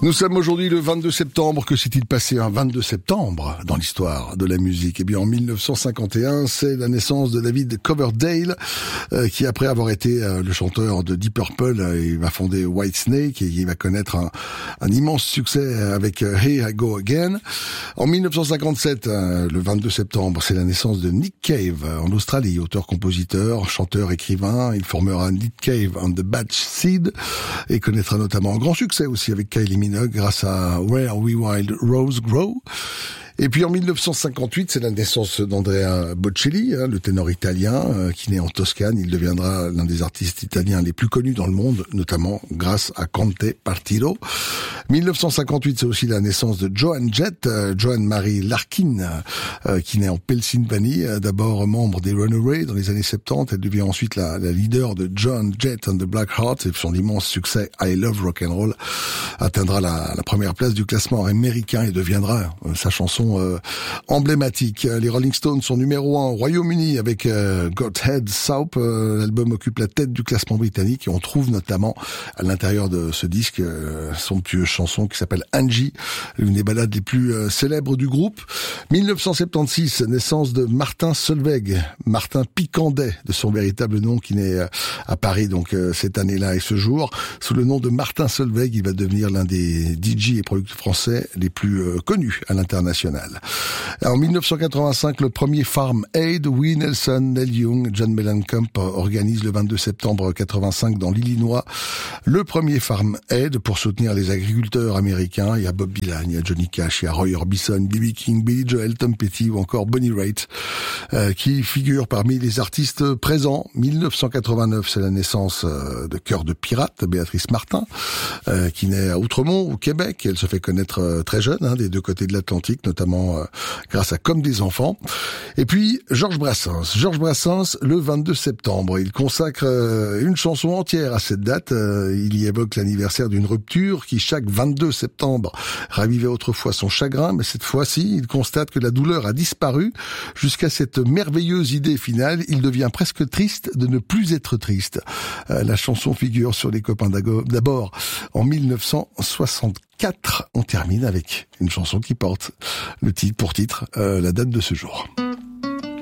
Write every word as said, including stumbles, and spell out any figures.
Nous sommes aujourd'hui le vingt-deux septembre. Que s'est-il passé un vingt-deux septembre dans l'histoire de la musique? Eh bien, en mille neuf cent cinquante et un, c'est la naissance de David Coverdale, euh, qui après avoir été euh, le chanteur de Deep Purple, euh, il va fonder Whitesnake et il va connaître un, un immense succès avec euh, Here I Go Again. En mille neuf cent cinquante-sept, euh, le vingt-deux septembre, c'est la naissance de Nick Cave en Australie, auteur-compositeur, chanteur, écrivain. Il formera Nick Cave and the Bad Seed et connaîtra notamment un grand succès aussi avec Kylie Minogue grâce à Where We Wild Rose Grow. Et puis en mille neuf cent cinquante-huit, c'est la naissance d'Andrea Bocelli, hein, le ténor italien, euh, qui naît en Toscane. Il deviendra l'un des artistes italiens les plus connus dans le monde, notamment grâce à Conte Partito. mille neuf cent cinquante-huit, c'est aussi la naissance de Joan Jett, euh, Joan Marie Larkin, euh, qui naît en Pennsylvanie, euh, d'abord membre des Runaways dans les années soixante-dix. Elle devient ensuite la, la leader de Joan Jett and the Blackhearts, et son immense succès I Love Rock and Roll atteindra la, la première place du classement américain et deviendra euh, sa chanson Euh, emblématique. Les Rolling Stones sont numéro un au Royaume-Uni avec euh, Godhead Soup. Euh, l'album occupe la tête du classement britannique et on trouve notamment à l'intérieur de ce disque euh, somptueuse chanson qui s'appelle Angie, l'une des ballades les plus euh, célèbres du groupe. mille neuf cent soixante-seize, naissance de Martin Solveig, Martin Picandet de son véritable nom, qui naît euh, à Paris donc euh, cette année-là et ce jour. Sous le nom de Martin Solveig, il va devenir l'un des D J et producteurs français les plus euh, connus à l'international. En mille neuf cent quatre-vingt-cinq, le premier Farm Aid, Willie Nelson, Neil Young, John Mellencamp organise le vingt-deux septembre quatre-vingt-cinq dans l'Illinois le premier Farm Aid pour soutenir les agriculteurs américains. Il y a Bob Dylan, il y a Johnny Cash, il y a Roy Orbison, B B King, Billy Joel, Tom Petty ou encore Bonnie Raitt euh, qui figurent parmi les artistes présents. mille neuf cent quatre-vingt-neuf, c'est la naissance euh, de Cœur de Pirate, Béatrice Martin, euh, qui naît à Outremont au Québec. Elle se fait connaître euh, très jeune, hein, des deux côtés de l'Atlantique, notamment euh, grâce à Comme des enfants. Et puis Georges Brassens. Georges Brassens, le vingt-deux septembre, il consacre euh, une chanson entière à cette date. Euh, il y évoque l'anniversaire d'une rupture qui, chaque vingt-deux septembre, ravivait autrefois son chagrin, mais cette fois-ci, il constate que la douleur a disparu jusqu'à cette merveilleuse idée finale. Il devient presque triste de ne plus être triste. Euh, la chanson figure sur Les Copains d'abord en mille neuf cent soixante-quatre. On termine avec une chanson qui porte le titre pour titre euh, la date de ce jour.